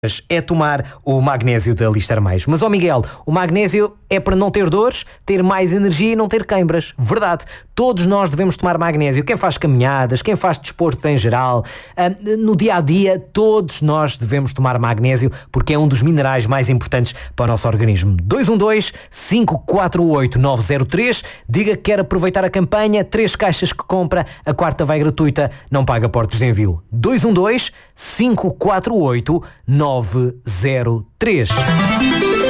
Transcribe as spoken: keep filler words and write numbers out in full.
é tomar o magnésio da Lister Mais. Mas, ó Miguel, o magnésio é para não ter dores, ter mais energia e não ter queimbras. Verdade. Todos nós devemos tomar magnésio. Quem faz caminhadas, quem faz desporto em geral, no dia-a-dia, todos nós devemos tomar magnésio porque é um dos minerais mais importantes para o nosso organismo. dois um dois, cinco quatro oito, nove zero três. Diga que quer aproveitar a campanha. Três caixas que compra, a quarta vai gratuita, não paga portos de envio. dois um dois, cinco quatro oito, nove zero três.